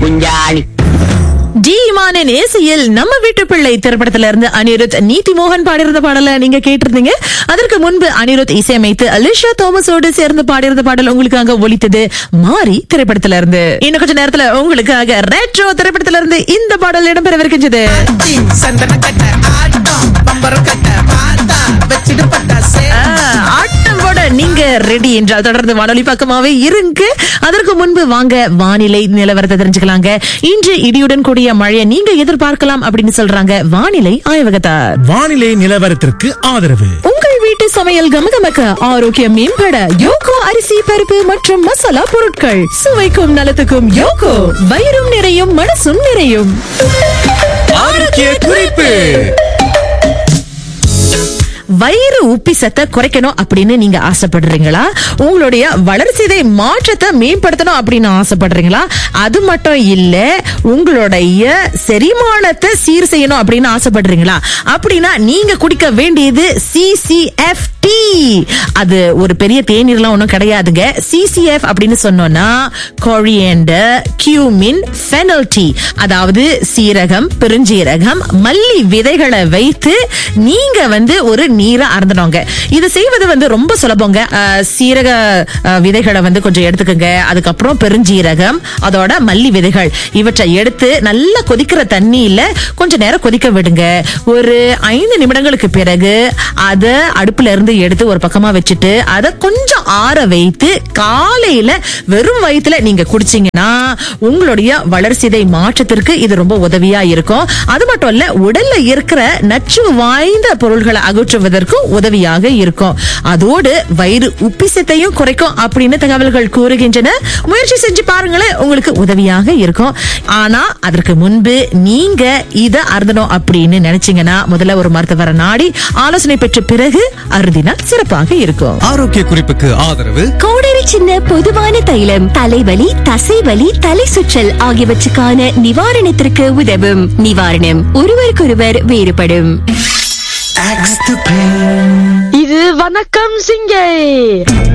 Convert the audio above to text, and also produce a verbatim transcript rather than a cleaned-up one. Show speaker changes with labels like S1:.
S1: குஞ்சாணி.
S2: ஜீமானின் இசையில் நம்ம வீட்டு பிள்ளை திரைப்படத்தில இருந்து அனிருத் நீதி மோகன் பாடியிருந்த பாடலை நீங்க கேட்டிருந்தீங்க. அதற்கு முன்பு அனிருத் இசையமைத்து அலிஷா தோமஸோடு சேர்ந்து பாடியிருந்த பாடல் உங்களுக்காக ஒலித்தது மாறி திரைப்படத்தில இருந்து. இன்னும் கொஞ்ச நேரத்துல உங்களுக்காக ரெட்ரோ திரைப்படத்தில இருந்து இந்த பாடல் இடம்பெறவிருக்கின்றது. ஆட்டம் போட நீங்க ரெடி என்றால் தொடர்ந்து வானொலி பக்கமாவே இருங்க. அதற்கு முன்பு வாங்க வானிலை நிலவரத்தை தெரிஞ்சுக்கலாங்க. இன்று இடியுடன் கூடிய மழையை நீங்க எதிர்பார்க்கலாம் அப்படின்னு சொல்றாங்க வானிலை ஆய்வகத்தார்.
S3: வானிலை நிலவரத்திற்கு ஆதரவு
S2: உங்கள் வீட்டு சமையல் கமகமக்க ஆரோக்கியம் மேம்பட யோகோ அரிசி பருப்பு மற்றும் மசாலா பொருட்கள் சுவைக்கும் நலத்துக்கும் யோகோ. வயிறும் நிறையும் மனசும் நிறையும்.
S3: ஆரோக்கிய குறிப்பு.
S2: வயிறு உப்பிசத்தை குறைக்கணும் அப்படின்னு நீங்க ஆசைப்படுறீங்களா? உங்களுடைய வளர்சிதை மாற்றத்தை மேம்படுத்தணும் அப்படின்னு ஆசைப்படுறீங்களா? அது மட்டும் இல்ல, உங்களுடைய செரிமானத்தை சீர் செய்யணும் அப்படின்னு ஆசைப்படுறீங்களா? அப்படின்னா நீங்க குடிக்க வேண்டியது சி சி எஃப் டீ. அது ஒரு பெரிய தேநீர்லாம் ஒண்ணும் கிடையாதுங்க. சி சி எஃப் அப்படின்னு சொன்னோம்னா கொரியண்டர், கியூமின், ஃபெனல் டீ. அதாவது சீரகம், பெருஞ்சீரகம், மல்லி விதைகளை வைத்து நீங்க வந்து ஒரு நீரை அருந்தணுங்க. இது செய்வது வந்து ரொம்ப சுலபங்க. சீரக விதைகளை வந்து கொஞ்சம் எடுத்துக்கோங்க. அதுக்கப்புறம் பெருஞ்சீரகம், அதோட மல்லி விதைகள் இவற்றை எடுத்து நல்லா கொதிக்கிற தண்ணியில கொஞ்ச நேரம் கொதிக்க விடுங்க. ஒரு ஐந்து நிமிடங்களுக்கு பிறகு அத அடுப்புல இருந்து எடுத்து ஒரு பக்கமா வச்சுட்டு அதை கொஞ்சம் ஆற வைத்து காலையில வெறும் வயிற்றுல நீங்க குடிச்சீங்கன்னா உங்களுடைய வளர்சிதை மாற்றத்திற்கு இது ரொம்ப உதவியா இருக்கும். அது மட்டும் இல்ல, உடல்ல இருக்கிற நச்சு வாய்ந்த பொருள்களை அகற்றுவதற்கும் உதவியாக இருக்கும். அதோடு வயிறு உப்பிசத்தையும் குறைக்கும் அப்படின்னு தகவல்கள் கூறுகின்றன. முயற்சி செஞ்சு பாருங்களேன், உங்களுக்கு உதவியாக இருக்கும். ஆனா அதற்கு முன்பு நீங்க இத அருந்தணும் அப்படின்னு நினைச்சீங்கன்னா முதல்ல ஒரு மருத்துவரை நாடி ஆலோசனை பெற்ற பிறகு அருந்தினா சிறப்பாக இருக்கும்.
S3: ஆரோக்கிய குறிப்புக்கு ஆதரவு
S4: கோடரி சின்ன பொதுவான தைலம் தலைவலி, தசைவலி, தலை சுற்றல் ஆகியவற்றுக்கான நிவாரணத்திற்கு உதவும். நிவாரணம் ஒருவருக்கொருவர் வேறுபடும்.
S1: இது வணக்கம் சிங்கை.